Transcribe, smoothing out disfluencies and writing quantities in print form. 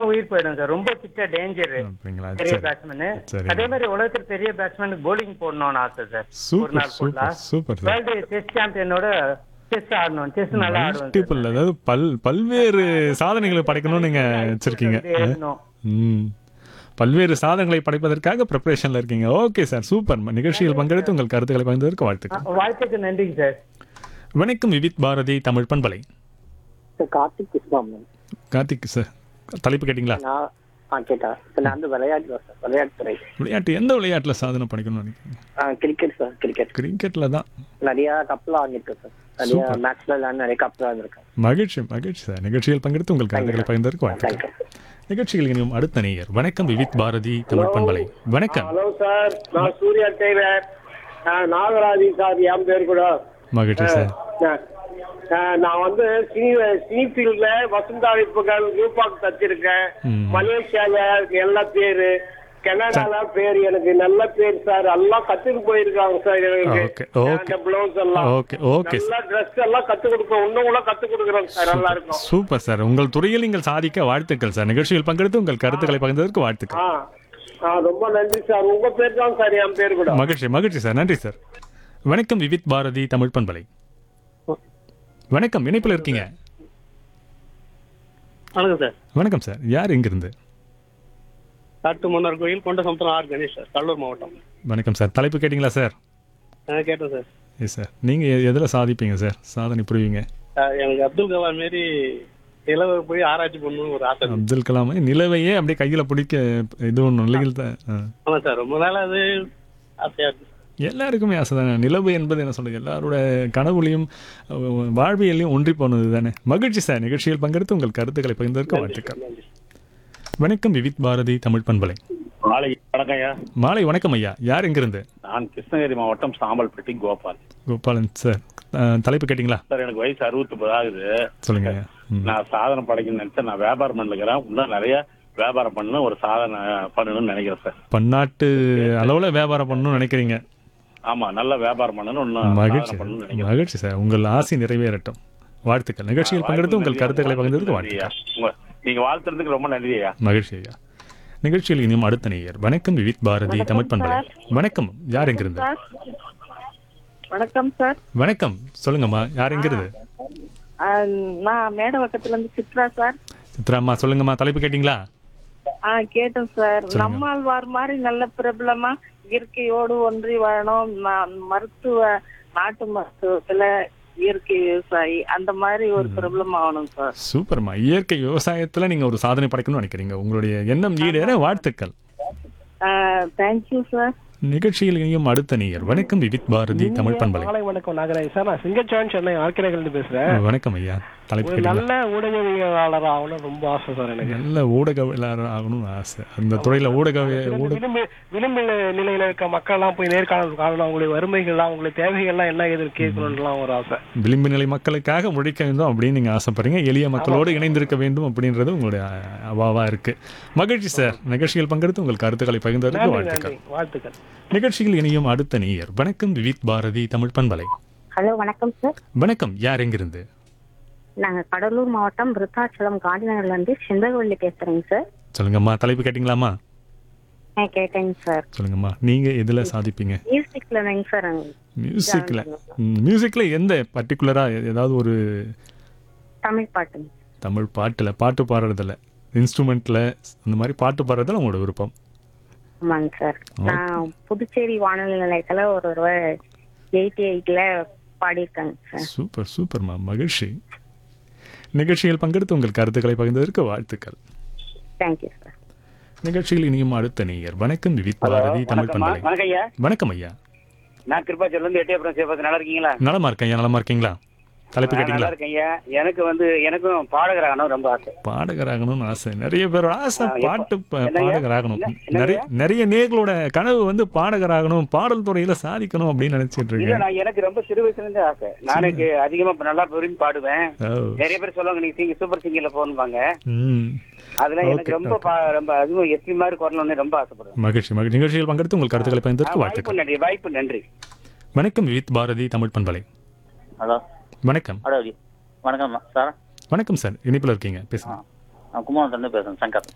உயிர் போயிடும் சார். ரொம்ப கிட்ட டேஞ்சர் அப்படிங்களா? பெரிய சரி பேட்ஸ்மேன். சரிங்க. அதே மாதிரி உலகத்துல பெரிய பேட்ஸ்மேனுக்கு bowling போடணும்னு ஆசை சார். ஒரு சூப்பர் நாள் ஃபுல்லா super super sir. World chess சாம்பியனோட chess ஆடணும். செஸ் நல்லா ஆடுவேன் மல்டிபிள், அதாவது பல்வேறு சாதனைகளை படைக்கணும்னு நீங்க வச்சிருக்கீங்க. ம் பல்வேறு சாதனைகளை படைப்பதற்காக ப்ரிப்பரேஷன்ல இருக்கீங்க. Okay sir, super. நிகழ்ச்சியில் பங்கெடுத்து உங்கள் கருத்துக்களை பகிர்ந்ததற்கு வாழ்த்துக்கள். வாழ்த்துக்கு நன்றிங்க சார். வணக்கம் விவித் பாரதி தமிழ் பண்பலை. கார்த்திக் கிருஷ்ணாமன். கார்த்திக் சார், தலைப்பு கேட்டிங்களா? கேட்டா நான் வந்து விளையாட்டுத்துறை. விளையாட்டு, எந்த விளையாட்டுல சாதனை படைக்கணும்னு நினைக்கிறீங்க? Cricket sir. கிரிக்கெட்ல தான் நிறைய கப்லாம் வாங்கியிருக்கேன் சார். நிறைய மேட்ச்ல நிறைய கப்லாம் வாங்கியிருக்கேன். மகிழ்ச்சி மகிழ்ச்சி சார். நிகழ்ச்சியில் பங்கெடுத்து உங்கள் கருத்துக்களை பகிர்ந்ததற்கு வாழ்த்துக்கள். நிகழ்ச்சியில் இனியும் அடுத்த நேயர். வணக்கம் விவித் பாரதி தமிழ் பண்பலை. வணக்கம். ஹலோ சார், நான் சூர்யா டெய்லர். நாகராஜி சார் என் பேர் கூட. மகிழ்ச்சி சார். நான் வந்து சினி ஃபீல்ட்ல வசந்தா அழைப்புகள் ரூபாக் தச்சிருக்கேன். மலேசியால எல்லா பேரு, கனடால பேர், எனக்கு நல்ல பேர் சார். எல்லாம் கத்துட்டு போயிருக்காங்க சார். எனக்கு பிளவுஸ் எல்லாம் நல்ல ட்ரெஸ் எல்லாம் கத்து கொடுப்போம். இன்னும் கூட கத்து கொடுக்குறோம் சார். நல்லா இருக்கும். Super sir. உங்கள் துறையில் நீங்கள் சாதிக்க வாழ்த்துக்கள் சார். நிகழ்ச்சியில் பங்கெடுத்து உங்கள் கருத்துக்களை பகிர்ந்ததற்கு வாழ்த்துக்கள். ரொம்ப நன்றி சார். உங்க பேர் தான் சார் என் பேர் கூட. மகிழ்ச்சி மகிழ்ச்சி சார். நன்றி சார். வணக்கம் விவித் பாரதி தமிழ் பண்பலை. வணக்கம், இணைப்பில் இருக்கீங்க. வணக்கம் சார். வணக்கம் சார். யார் எங்கிருந்து? காட்டு மன்னார் கோயில் கொண்ட சமுத்திரம் ஆர் கணேஷ் சார், கடலூர் மாவட்டம். வணக்கம் சார். தலைப்பு கேட்டிங்களா சார்? கேட்டேன் சார். Yes sir. நீங்கள் எதில் சாதிப்பீங்க சார், சாதனை புரிவீங்க? எனக்கு அப்துல் கலாம் மாரி நிலவை போய் ஆராய்ச்சி பண்ணணும்னு ஒரு ஆசை. அப்துல் கலாம் நிலவையே அப்படியே கையில் பிடிக்க இது ஒன்றும் இல்லைங்க தான். ஆமாம் சார், ரொம்ப நாள் அது ஆசையாக இருக்கு. எல்லாருக்குமே ஆசை தானே. நிலவு என்பது என்ன சொல்றது, எல்லாரோட கனவுலையும் வாழ்வியலையும் ஒன்றி போனது தானே. மகிழ்ச்சி சார். நிகழ்ச்சியில் பங்கெடுத்து உங்கள் கருத்துக்களை பகிர்ந்ததற்கு வாழ்த்துக்கள். வணக்கம் விவித் பாரதி தமிழ் பண்பலை. மாலை வணக்கம் ஐயா. மாலை வணக்கம் ஐயா. யார் எங்கிருந்து? நான் கிருஷ்ணகிரி மாவட்டம் சாம்பல்பட்டி கோபால். கோபாலன் சார். தலைப்பு கேட்டிங்களா? சார் எனக்கு வயசு 69 ஆகுது. சொல்லுங்க. நான் சாதனை படைக்கணும்னு நினைச்சேன். நான் வியாபாரம் பண்ணிருக்கிறேன். இன்னும் நிறைய வியாபாரம் பண்ணணும், ஒரு சாதனை பண்ணணும்னு நினைக்கிறேன் சார். பன்னாட்டு அளவுல வியாபாரம் பண்ணணும்னு நினைக்கிறீங்க? ஆமா, நல்ல வியாபாரம் பண்ணணும். மகிழ்ச்சி மகிழ்ச்சி சார். உங்கள் ஆசை நிறைவேறட்டும். வாழ்த்துக்கள். நிகழ்ச்சியில் பங்கெடுத்து உங்கள் கருத்துக்களை பகிர்ந்ததற்கு வாழ்த்துக்கள். நீங்க வாழ்த்துறதுக்கு ரொம்ப நன்றி ஐயா. மகிழ்ச்சி ஐயா. நிகழ்ச்சியில் இனியும் அடுத்த நேயர். வணக்கம் விவித் பாரதி தமிழ் பண்பலை. வணக்கம். யார் எங்கிருந்து? வணக்கம் சார். வணக்கம். சொல்லுங்கம்மா, யார் எங்கிருந்து? நான் மேடவட்டத்துல இருந்து சித்ரா சார். சித்ராம்மா, சொல்லுங்கம்மா. தலைப்பு கேட்டிங்களா? கேட்டேன் சார். நம்மாழ்வார் மாதிரி நல்ல பிரபலமா இயற்கையோடு ஒன்றி வாழணும், மருத்துவ நாட்டு மருத்துவத்துல இயற்கை விவசாயி அந்த மாதிரி ஒரு பிரபலம் ஆகணும் சார். சூப்பர்மா. இயற்கை விவசாயத்துல நீங்க ஒரு சாதனை படைக்கணும்னு நினைக்கிறீங்க. உங்களுடைய எண்ணம் ஈடேற வாழ்த்துக்கள். Thank you sir. நிகழ்ச்சியில் இனியும் அடுத்த நேயர். வணக்கம் விவித் பாரதி தமிழ் பண்பலை. வணக்கம் நாகராஜ் சார். நான் சிங்கச்சான் சென்னை ஆர்கிடெக்ட் பேசுறேன். வணக்கம் ஐயா. தலைப்பு நல்ல ஊடகவியலாளர் ஆகணும் ரொம்ப ஆசை சார் எனக்கு. நல்ல ஊடகவியலாளர் ஆகணும்னு ஆசை. அந்த துறையில விளிம்பு நிலையில இருக்க மக்கள் எல்லாம் போய் நேர்காணல் காணணும். அவங்களுடைய வறுமைகள்லாம், அவங்களுடைய தேவைகள்லாம் என்ன எதுன்னு கேட்கணும்லாம் ஒரு ஆசை. விளிம்பு நிலை மக்களுக்காக உழைக்க வேண்டும் அப்படின்னு நீங்க ஆசைப்படுறீங்க. எளிய மக்களோடு இணைந்திருக்க வேண்டும் அப்படின்றது உங்களுடைய அவாவா இருக்கு. மகிழ்ச்சி சார். நிகழ்ச்சியில் பங்கெடுத்து உங்கள் கருத்துக்களை பகிர்ந்ததற்கு வாழ்த்துக்கள். நிகழ்ச்சியில் இனியும் அடுத்த நேயர். வணக்கம் விவித் பாரதி தமிழ் பண்பலை. ஹலோ, வணக்கம் சார். வணக்கம். யார் எங்கிருந்து? நாங்க கடலூர் மாவட்டம் விருத்தாச்சலம் காந்திநகர்ல இருந்து செண்பகவல்லி பேசுறேங்க சார். சொல்லுங்கம்மா. தலைப்பு கேட்டிங்களாமா? கேட்டேங்க சார். சொல்லுங்கம்மா. நீங்க எதுல சாதிப்பீங்க? மியூசிக்லங்க சார். மியூசிக்ல எந்த பர்டிகுலரா ஏதாவது ஒரு தமிழ் பாட்டு? தமிழ் பாட்டுல பாட்டு பாடுறதுல, இன்ஸ்ட்ருமெண்ட்ல அந்த மாதிரி பாட்டு பாடுறதுல உங்களோட விருப்பம்? ஆமாங்க சார். நான் புதுச்சேரி வானொலி நிலையத்துல ஒரு 88ல பாடியிருக்காங்க சார். சூப்பர் சூப்பர்மா. மகிழ்ச்சி. நிகழ்ச்சியில் பங்கெடுத்து உங்கள் கருத்துக்களை பகிர்ந்ததற்கு வாழ்த்துக்கள். Thank you sir. நிகழ்ச்சியில் இனியும் அடுத்த நேயர். வணக்கம் விவித் பாரதி தமிழ் பண்பலை. வணக்கம் ஐயா. நான் கிருப்பாச்சூர்ல இருந்து எட்டயபுரம் சேஃபாஸ். நல்லா இருக்கீங்களா? நலமா இருக்கேன் ஐயா. நலமா இருக்கீங்களா? தலைப்பு கேட்டீங்களா? நல்லா இருக்கேன் ஐயா. எனக்கும் பாடகராகணும் ரொம்ப ஆசை. பாடகராகணும்னு ஆசை. நிறைய பேர் ஆசை பாட்டு பாடகராகணும். நிறைய நேர்களோட கனவு வந்து பாடகராகணும், பாடல் துறையில சாதிக்கணும் அப்படின்னு நினைச்சிட்டு இருக்கேன். எனக்கு ரொம்ப சிறு வயசுல இருந்து ஆசை. நானுக்கு அதிகமா நல்லா விரும்பி பாடுவேன். நிறைய பேர் சொல்லுவாங்க நீங்க சூப்பர் சிங்கர்ல போன்பாங்க. அதெல்லாம் எனக்கு ரொம்ப அதுவும் எஸ்பி மாதிரி குரல் ரொம்ப ஆசைப்படுவேன். மகிழ்ச்சி மகிழ்ச்சி. நிகழ்ச்சியில் பங்கெடுத்து உங்கள் கருத்துக்களை பகிர்ந்ததற்கு வாழ்த்துக்கள். வாய்ப்பு நன்றி. வணக்கம் விவித் பாரதி தமிழ் பண்பலை. ஹலோ, வணக்கம். வணக்கம் சார். வணக்கம் சார். இணைப்பில் இருக்கீங்க, பேசுங்க. குமாரத்துல பேசுறேன். சங்கர்.